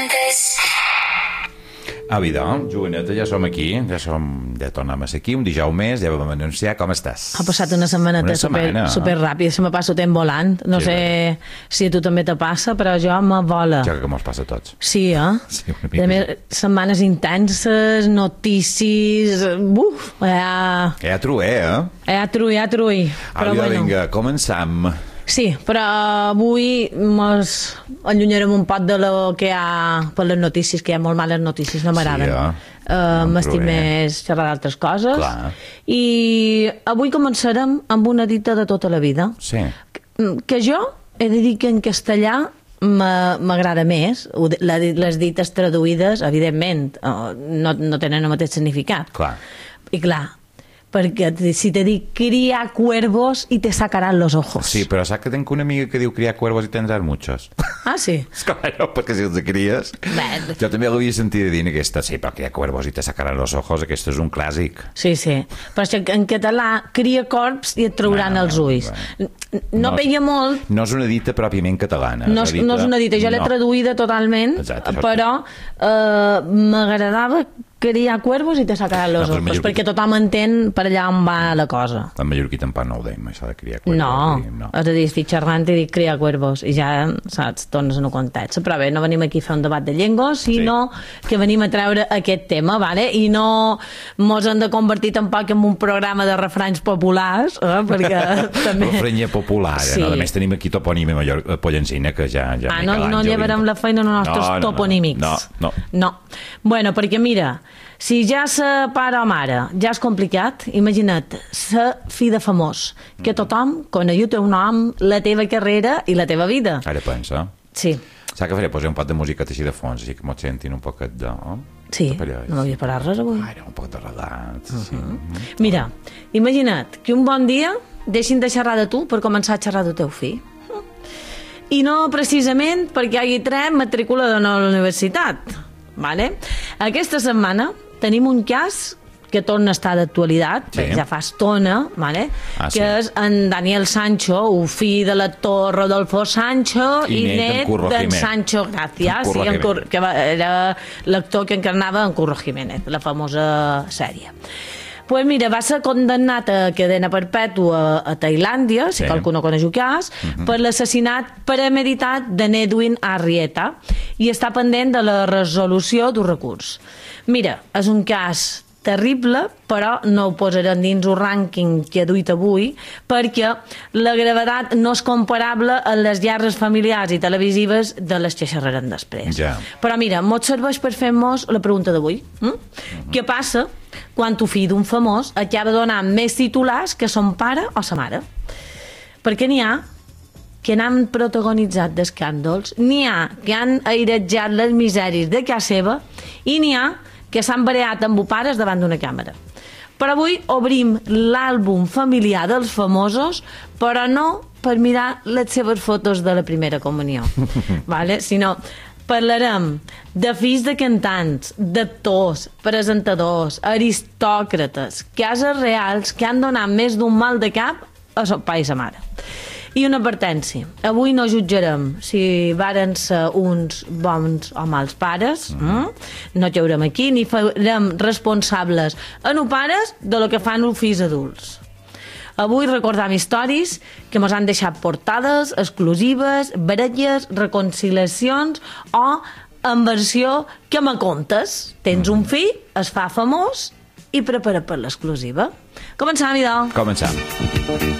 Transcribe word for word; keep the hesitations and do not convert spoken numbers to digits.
Ah, vida, Joaneta, ja som aquí, ja som, ja tornem a ser aquí, un dijous més, ja vam anunciar, com estàs? Ha passat una setmaneta super, super ràpida, se me passa el temps volant, no sí, sé bé. Si a tu també te passa, però jo me vola. Jo crec que mos passa a tots. Sí, eh? Sí, una mica. I a més, setmanes intenses, notícies, buf, ja... Ja trué, eh? Ja truí, ja truí. Però bueno. Vinga, començam. Sí, però avui ens allunyarem un poc de lo que hi ha per les notícies, que hi ha molt males notícies, no m'agraden. Sí, eh? uh, M'estim més xerrar d'altres coses. Clar. I avui començarem amb una dita de tota la vida. Sí. Que, que jo he de dir que en castellà m'agrada més. Les dites traduïdes, evidentment, no, no tenen el mateix significat. Clar. I clar, perquè si te dic cría cuervos y te sacarán los ojos. Sí, però saps que tenc una amiga que diu cría cuervos y tendrás muchos. Ah, sí? Claro, perquè si els cries... Ben. Jo també l'havia sentit dir en aquesta, sí, però cría cuervos y te sacarán los ojos, aquest és un clàssic. Sí, sí, però és que en català cria corbs i et trauran no, els ulls. No, no peia molt... No és una dita pròpiament catalana. No és, no és una dita, jo l'he no. traduïda totalment, exacte, però eh, m'agradava criar cuervos i te sacaran los no, ojos, mallorquí... perquè tothom entén per allà on va la cosa. En mallorquí tampoc no ho deim, això de criar cuervos. No, diguem, no. és a dir, estic xerrant i dic criar cuervos, i ja, saps, tornes en un context. Però bé, no venim aquí a fer un debat de llengües, sinó sí. que venim a treure aquest tema, vale? I no mos hem de convertir tampoc en un programa de refranys populars, eh? perquè també... Refranya popular, sí. eh? No? A més tenim aquí topònim a Pollancina, que ja... ja ah, no, no llevarem la feina als nostres no, no, toponímics. No, no, no. No. Bueno, perquè mira... Si ja sa pare o mare ja és complicat, imagina't, ser fill de famós, que tothom conegut el nom, la teva carrera i la teva vida. Ara pensa. Sí. Saps què faré? Posar un pot de música així de fons, així que m'ho sentin un poquet de... Oh? Sí, no m'havia parat res avui. Ara, un poc de relat. Uh -huh. Sí. Mira, imagina't que un bon dia deixin de xerrar de tu per començar a xerrar del teu fill. I no precisament perquè hagi tret matrícula de la universitat. Vale? Aquesta setmana tenim un cas que torna a estar d'actualitat, sí. ja fa estona, vale? ah, sí. que és en Daniel Sancho, un fill de l'actor Rodolfo Sancho i, i net d'en Sancho Gracia, sí, Cur... que era l'actor que encarnava en Curro Jiménez, la famosa sèrie. Pues mira, va ser condemnat a cadena perpètua a Tailàndia, si sí. qualcú no coneix el cas, uh -huh. per l'assassinat premeditat de Nedwin Arrieta i està pendent de la resolució d'un recurs. Mira, és un cas terrible, però no ho posarem dins el rànquing que he duit avui, perquè la gravetat no és comparable a les guerres familiars i televisives de les que xerrarem després. Ja. Però mira, m'ho serveix per fer-nos la pregunta d'avui. Mm? Uh -huh. Què passa quan tu fill d'un famós acaba donant més titulars que son pare o sa mare? Perquè n'hi ha que n'han protagonitzat d'escàndols, n'hi ha que han airejat les misèries de casa seva i n'hi ha que s'han bareat amb pares davant d'una càmera. Però avui obrim l'àlbum familiar dels famosos, però no per mirar les seves fotos de la primera comunió, vale? Sinó parlarem de fills de cantants, d'actors, presentadors, aristòcrates, cases reals que han donat més d'un mal de cap a son pare i sa mare. I una advertència, avui no jutjarem si varen ser uns bons o mals pares, mm. no caurem aquí, ni farem responsables a no pares de lo que fan els fills adults. Avui recordam històries que ens han deixat portades, exclusives, baralles, reconciliacions o en versió que me contes. Tens un fill, es fa famós i prepara per l'exclusiva. Començam, idò. Començam.